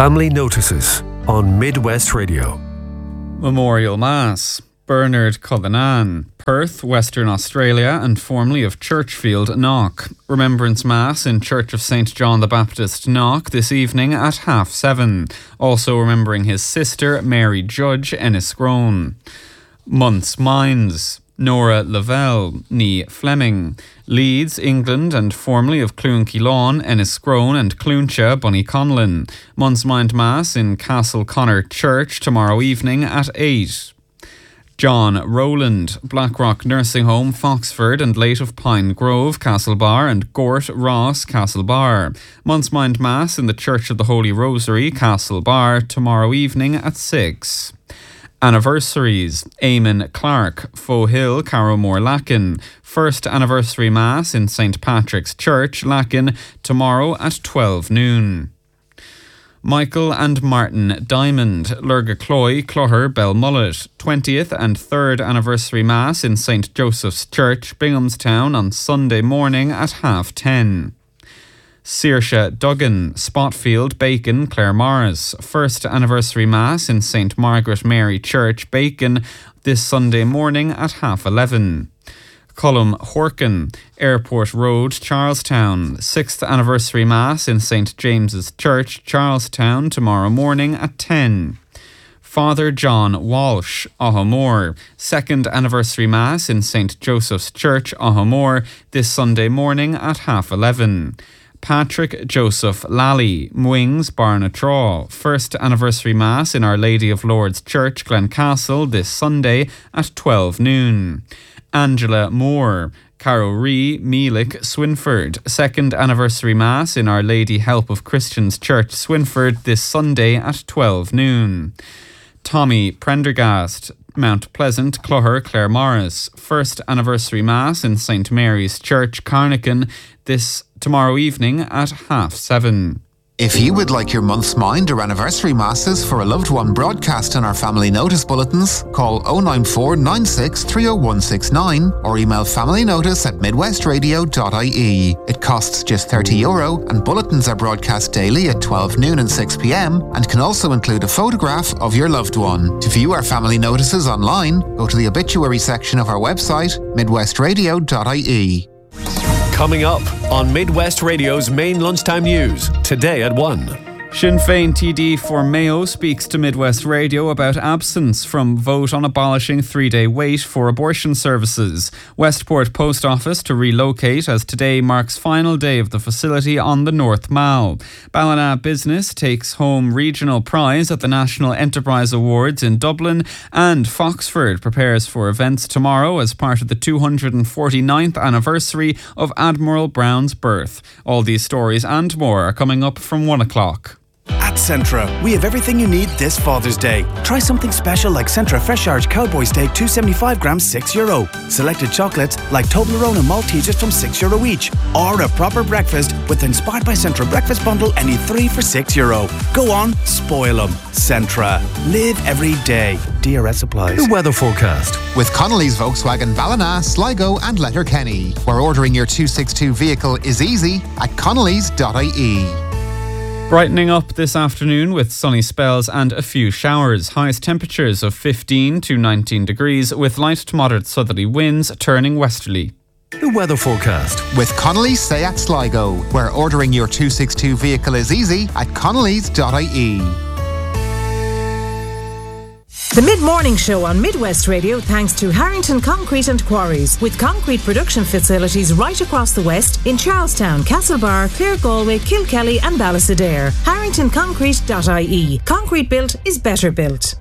Family Notices on Midwest Radio. Memorial Mass. Bernard Cullinan, Perth, Western Australia, and formerly of Churchfield, Knock. Remembrance Mass in Church of St. John the Baptist, Knock, this evening at 7:30. Also remembering his sister, Mary Judge, Enniscrone. Month's Minds. Nora Lavelle, née Fleming. Leeds, England, and formerly of Clúnchelawn, Enniscrone, and Clúncha, Bunnyconlin. Month's Mind Mass in Castle Connor Church tomorrow evening at 8:00. John Rowland, Blackrock Nursing Home, Foxford, and late of Pine Grove, Castlebar, and Gort Ross, Castlebar. Month's Mind Mass in the Church of the Holy Rosary, Castlebar, tomorrow evening at 6:00. Anniversaries. Eamon Clark, Fohill, Carrowmore, Lacken. First anniversary Mass in St. Patrick's Church, Lacken, tomorrow at 12 noon. Michael and Martin Diamond, Lurgacloy, Cloher, Belmullet. 20th and 3rd anniversary Mass in St. Joseph's Church, Binghamstown, on Sunday morning at 10:30. Saoirse Duggan, Spotfield, Bacon, Claremorris. First anniversary Mass in St. Margaret Mary Church, Bacon, this Sunday morning at 11:30. Colum Horkin, Airport Road, Charlestown. 6th anniversary Mass in St. James's Church, Charlestown, tomorrow morning at 10:00. Father John Walsh, Ahamore. 2nd anniversary Mass in St. Joseph's Church, Ahamore, this Sunday morning at 11:30. Patrick Joseph Lally, Mwings, Barnatraw. 1st anniversary Mass in Our Lady of Lourdes Church, Glencastle, this Sunday at 12 noon. Angela Moore, Carrowree, Meelick, Swinford. 2nd anniversary Mass in Our Lady Help of Christians Church, Swinford, this Sunday at 12 noon. Tommy Prendergast, Mount Pleasant, Cloher, Claremorris. 1st anniversary Mass in St. Mary's Church, Carnacan, this tomorrow evening at 7:30. If you would like your month's mind or anniversary masses for a loved one broadcast in our family notice bulletins, call 094 96 30169 or email familynotice@midwestradio.ie. It costs just €30 and bulletins are broadcast daily at 12 noon and 6 p.m. and can also include a photograph of your loved one. To view our family notices online, go to the obituary section of our website, midwestradio.ie. Coming up on Midwest Radio's main lunchtime news, today at 1. Sinn Féin TD for Mayo speaks to Midwest Radio about absence from vote on abolishing 3-day wait for abortion services. Westport Post Office to relocate as today marks final day of the facility on the North Mall. Ballina Business takes home regional prize at the National Enterprise Awards in Dublin, and Foxford prepares for events tomorrow as part of the 249th anniversary of Admiral Brown's birth. All these stories and more are coming up from 1 o'clock. At Centra, we have everything you need this Father's Day. Try something special like Centra Fresh Irish Cowboy Steak 275 grams, €6. Selected chocolates like Toblerone and Maltesers from €6 each. Or a proper breakfast with Inspired by Centra Breakfast Bundle, any 3 for €6. Go on, spoil them. Centra. Live every day. DRS applies. The weather forecast. With Connolly's Volkswagen Ballina, Sligo and Letterkenny, where ordering your 262 vehicle is easy at connellys.ie. Brightening up this afternoon with sunny spells and a few showers. Highest temperatures of 15 to 19 degrees with light to moderate southerly winds turning westerly. The weather forecast. With Connolly's Seat Sligo, where ordering your 262 vehicle is easy at connellys.ie. The Mid-Morning Show on Midwest Radio thanks to Harrington Concrete and Quarries, with concrete production facilities right across the West in Charlestown, Castlebar, Clare, Galway, Kilkelly and Ballysadare. HarringtonConcrete.ie. Concrete built is better built.